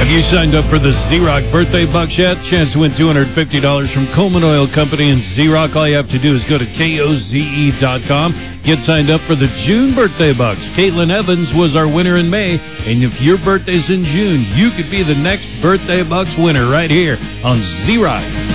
Have you signed up for the Z-Rock Birthday Bucks yet? Chance to win $250 from Coleman Oil Company and Z-Rock. All you have to do is go to KOZE.com. Get signed up for the June Birthday Bucks. Caitlin Evans was our winner in May. And if your birthday's in June, you could be the next Birthday Bucks winner right here on Z-Rock.